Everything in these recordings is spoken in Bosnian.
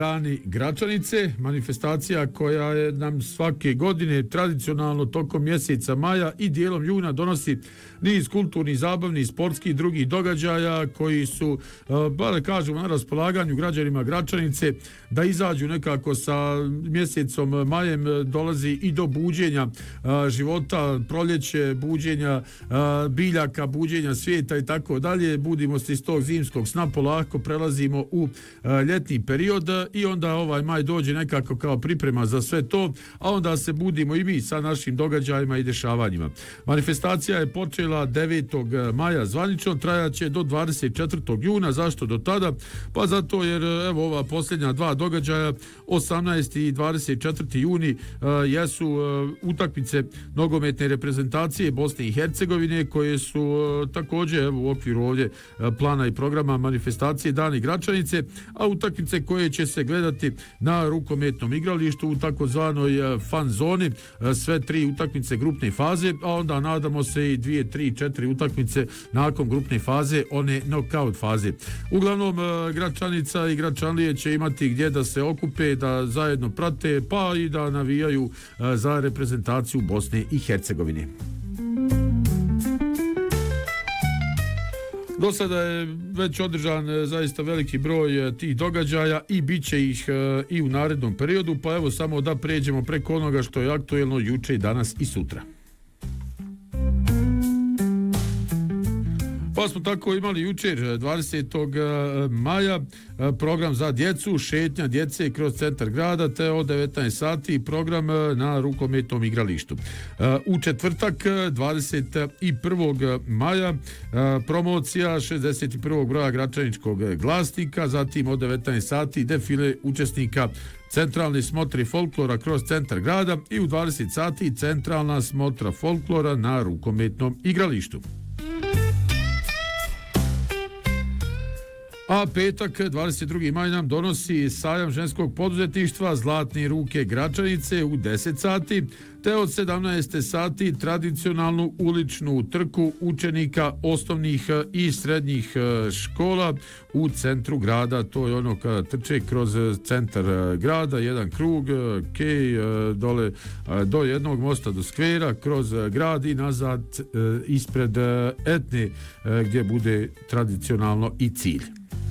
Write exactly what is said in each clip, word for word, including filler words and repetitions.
Dani Gračanice, manifestacija koja je nam svake godine tradicionalno tokom mjeseca maja i dijelom juna donosi niz kulturnih, zabavnih, sportskih i drugih događaja koji su, ba da kažemo, na raspolaganju građanima Gračanice da izađu nekako sa mjesecom majem. Dolazi i do buđenja života, proljeće, buđenja biljaka, buđenja svijeta i tako dalje. Budimo se iz tog zimskog sna, polako prelazimo u ljetni period i onda ovaj maj dođe nekako kao priprema za sve to, a onda se budimo i mi sa našim događajima i dešavanjima. Manifestacija je počela devetog maja zvanično, trajaće do dvadeset četvrtog juna. Zašto do tada? Pa zato jer evo ova posljednja dva događaja, osamnaesti i dvadeset četvrti juni, jesu utakmice nogometne reprezentacije Bosne i Hercegovine koje su također evo, u okviru ovdje plana i programa manifestacije Dani Gračanice, a utakmice koje će se gledati na rukometnom igralištu u takozvanoj fan zoni, sve tri utakmice grupne faze, a onda nadamo se i dvije, tri, četiri utakmice nakon grupne faze, one knockout faze. Uglavnom Gračanica i Gračanlije će imati gdje da se okupe, da zajedno prate, pa i da navijaju za reprezentaciju Bosne i Hercegovine. Do sada je već održan zaista veliki broj tih događaja i bit će ih i u narednom periodu, pa evo samo da pređemo preko onoga što je aktuelno juče, danas i sutra. Pa smo tako imali jučer dvadesetog maja program za djecu, šetnja djece kroz centar grada, te od devetnaest sati program na rukometnom igralištu. U četvrtak dvadeset prvog maja promocija šezdeset prvog broja Gračaničkog glasnika, zatim od devetnaest sati defile učesnika centralne smotre folklora kroz centar grada i u dvadeset sati centralna smotra folklora na rukometnom igralištu. A petak, dvadeset drugi maj nam donosi sajam ženskog poduzetništva Zlatne ruke Gračanice u deset sati, te od sedamnaest sati tradicionalnu uličnu trku učenika osnovnih i srednjih škola u centru grada. To je ono kada trče kroz centar grada, jedan krug, kej, dole do jednog mosta do skvera, kroz grad i nazad ispred Etne gdje bude tradicionalno i cilj.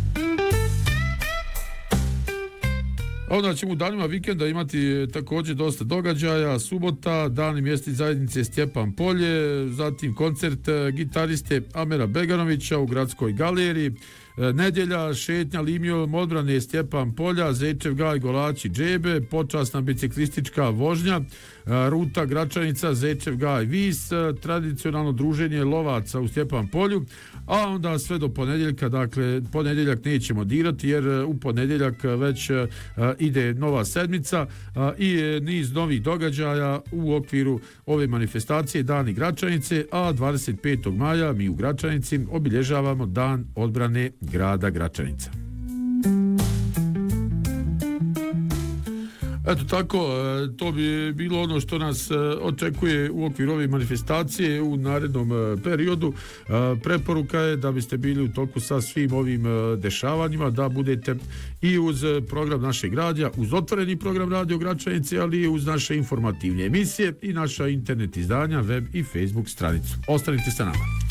Onda ćemo u danima vikenda imati također dosta događaja. Subota, dan i mjesni zajednice Stjepan Polje, zatim koncert gitariste Amera Beganovića u Gradskoj galeriji. Nedjelja, šetnja linijom odbrane Stjepan Polja, Zečev gaj, Golači džebe, počasna biciklistička vožnja, ruta Gračanica, Zečev gaj, Vis, tradicionalno druženje lovaca u Stjepan Polju, a onda sve do ponedjeljka, dakle ponedjeljak nećemo dirati jer u ponedjeljak već ide nova sedmica i niz novih događaja u okviru ove manifestacije Dani Gračanice, a dvadeset petog maja mi u Gračanici obilježavamo Dan odbrane grada Gračanica. Eto tako, to bi bilo ono što nas očekuje u okviru ove manifestacije u narednom periodu. Preporuka je da biste bili u toku sa svim ovim dešavanjima, da budete i uz program našeg radija, uz otvoreni program Radio Gračanice, ali i uz naše informativne emisije i naša internet izdanja, web i Facebook stranicu. Ostanite sa nama.